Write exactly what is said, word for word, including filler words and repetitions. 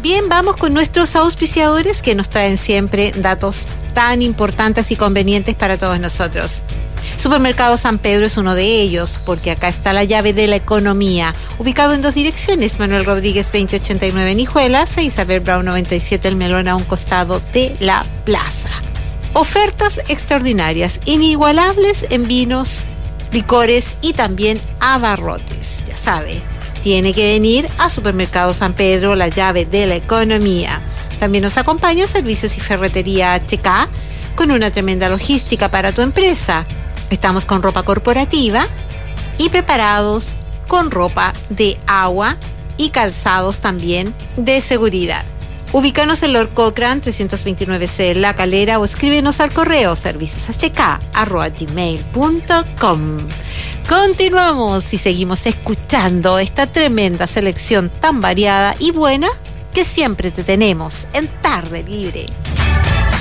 Bien, vamos con nuestros auspiciadores que nos traen siempre datos tan importantes y convenientes para todos nosotros. Supermercado San Pedro es uno de ellos, porque acá está la llave de la economía, ubicado en dos direcciones, Manuel Rodríguez veinte ochenta y nueve en Hijuelas e Isabel Brown noventa y siete El Melón, a un costado de la plaza. Ofertas extraordinarias, inigualables en vinos, licores y también abarrotes. Ya sabe, tiene que venir a Supermercado San Pedro, la llave de la economía. También nos acompaña Servicios y Ferretería H K, con una tremenda logística para tu empresa. Estamos con ropa corporativa y preparados con ropa de agua y calzados también de seguridad. Ubícanos en Lord Cochrane trescientos veintinueve C La Calera o escríbenos al correo servicioshk arroba gmail punto com. Continuamos y seguimos escuchando esta tremenda selección tan variada y buena que siempre te tenemos en Tarde Libre.